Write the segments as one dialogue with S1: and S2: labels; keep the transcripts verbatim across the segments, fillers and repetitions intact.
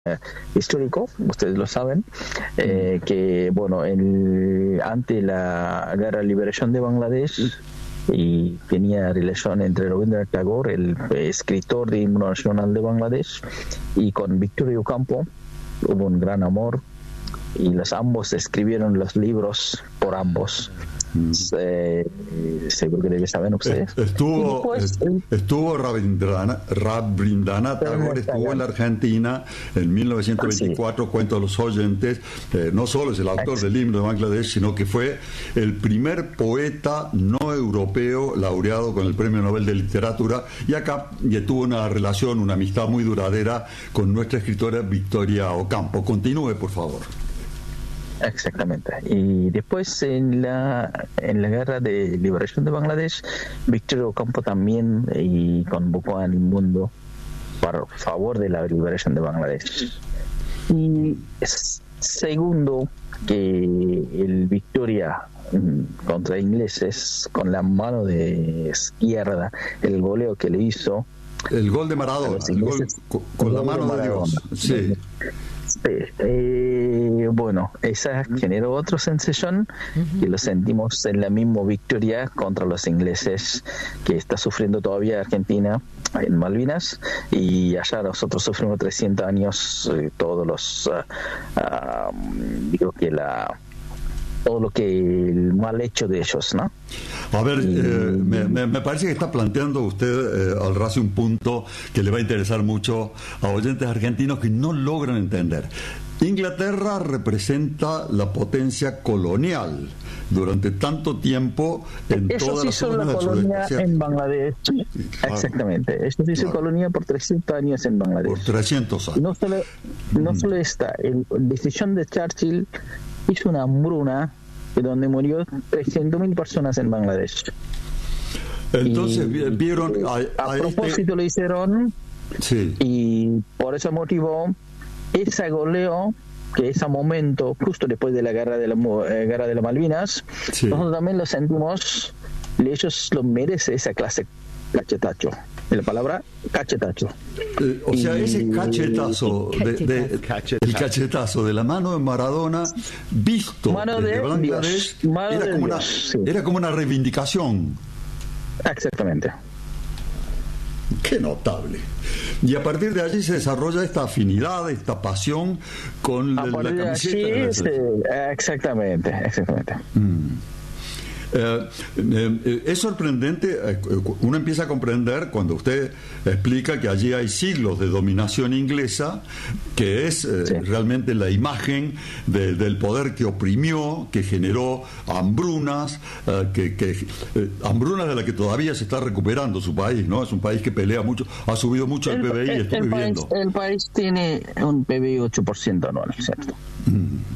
S1: histórico, ustedes lo saben, eh, que bueno, el, ante la guerra de liberación de Bangladesh, y tenía relación entre Rabindranath Tagore, el escritor de himno nacional de Bangladesh, y con Victoria Ocampo hubo un gran amor, y los ambos escribieron los libros por ambos. Mm. Eh, seguro que debe saber ustedes.
S2: Estuvo, después, estuvo Rabindranath, Rabindranath Tagore estuvo en la Argentina en mil novecientos veinticuatro, sí. Cuento a los oyentes, eh, no solo es el autor del himno de Bangladesh, sino que fue el primer poeta no europeo laureado con el Premio Nobel de Literatura, y acá y tuvo una relación, una amistad muy duradera con nuestra escritora Victoria Ocampo. Continúe, por favor.
S1: Exactamente. Y después en la en la guerra de liberación de Bangladesh, Victoria Ocampo también y convocó al mundo por favor de la liberación de Bangladesh. Y segundo, que el Victoria contra ingleses, con la mano de izquierda, el goleo que le hizo,
S2: el gol de Maradona, el gol con, con el la mano de, de Dios. Sí.
S1: Eh, bueno, esa generó otra sensación y lo sentimos en la misma victoria contra los ingleses que está sufriendo todavía Argentina en Malvinas, y allá nosotros sufrimos trescientos años, eh, todos los uh, uh, digo que la todo lo que el mal hecho de ellos, ¿no?
S2: A ver, y... eh, me, me, me parece que está planteando usted, eh, al Razi, un punto que le va a interesar mucho a oyentes argentinos que no logran entender. Inglaterra representa la potencia colonial durante tanto tiempo en
S1: Eso
S2: todas
S1: sí
S2: las
S1: son la colonia en Bangladesh. Sí, claro. Exactamente. Eso sí claro. colonia por trescientos años en Bangladesh.
S2: Por trescientos años.
S1: Y no solo, no mm. solo esta, la decisión de Churchill hizo una hambruna donde murió trescientas mil personas en Bangladesh.
S2: Entonces y, vieron
S1: a, a propósito este... lo hicieron, sí. Y por ese motivo ese goleo, que ese momento justo después de la guerra de la eh, guerra de las Malvinas, sí. Nosotros también lo sentimos, ellos lo merecen esa clase cachetacho. La palabra cachetazo.
S2: Eh, o sea, ese cachetazo, de, de,
S3: cachetazo.
S2: el cachetazo de la mano de Maradona, visto
S1: mano
S2: desde
S1: de
S2: Bangladesh,
S1: Dios. Mano
S2: era,
S1: de
S2: como
S1: Dios,
S2: una,
S1: sí.
S2: era como una reivindicación.
S1: Exactamente.
S2: Qué notable. Y a partir de allí se desarrolla esta afinidad, esta pasión con
S1: a
S2: la, la camiseta.
S1: Allí,
S2: de la
S1: sí, exactamente, exactamente.
S2: Mm. Eh, eh, es sorprendente, eh, uno empieza a comprender cuando usted explica que allí hay siglos de dominación inglesa, que es eh, sí. realmente la imagen de, del poder que oprimió, que generó hambrunas, eh, que, que eh, hambrunas de la que todavía se está recuperando su país, ¿no? Es un país que pelea mucho, ha subido mucho el, el P B I,
S1: el,
S2: estuve
S1: el
S2: viendo.
S1: País, el país tiene un P B I ocho por ciento anual, ¿cierto?
S2: Mm.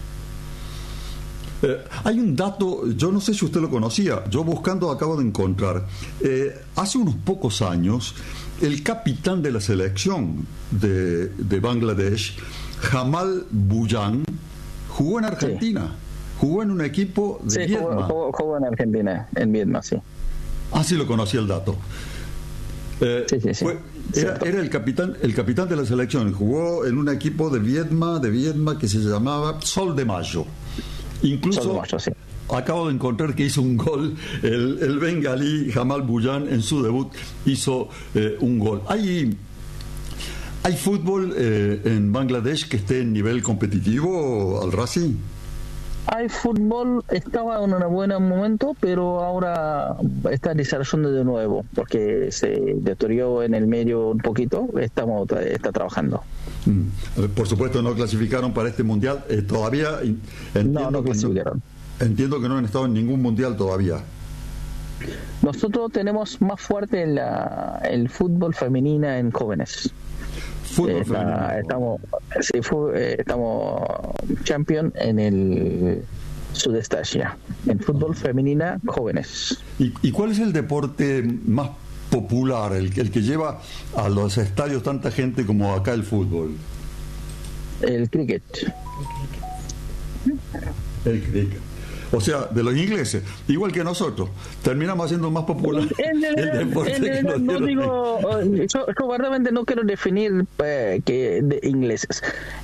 S2: Eh, hay un dato, yo no sé si usted lo conocía, yo buscando acabo de encontrar, eh, hace unos pocos años el capitán de la selección de, de Bangladesh, Jamal Buyan, jugó en Argentina, sí. jugó en un equipo de
S1: sí,
S2: Viedma.
S1: Jugó, jugó en Argentina, en Viedma, sí.
S2: Ah, sí lo conocía el dato. Eh,
S1: sí, sí, sí.
S2: Fue, era, era el capitán el capitán de la selección, jugó en un equipo de Viedma, de Viedma que se llamaba Sol de Mayo. Incluso
S1: macho, sí.
S2: acabo de encontrar que hizo un gol el, el bengalí Jamal Buyan en su debut hizo eh, un gol. ¿Hay, hay fútbol eh, en Bangladesh que esté en nivel competitivo, Al-Razi?
S1: Hay fútbol, estaba en un buen momento, pero ahora está desarrollando de nuevo, porque se deterioró en el medio un poquito, estamos está trabajando.
S2: Mm. Por supuesto no clasificaron para este mundial, eh, todavía entiendo,
S1: no, no clasificaron.
S2: Que no, entiendo que no han estado en ningún mundial todavía.
S1: Nosotros tenemos más fuerte la, el fútbol femenino en jóvenes.
S2: Fútbol
S1: eh, la, estamos sí, fu, eh, estamos champion en el Sudeste Asia en fútbol femenina jóvenes.
S2: ¿Y, ¿Y cuál es el deporte más popular, el, el que lleva a los estadios tanta gente como acá el fútbol?
S1: El cricket.
S2: El cricket. O sea, de los ingleses, igual que nosotros, terminamos haciendo más popular
S1: en el,
S2: el deporte.
S1: En el,
S2: que
S1: no,
S2: nos
S1: no digo, yo cobardamente no quiero definir eh, que de ingleses.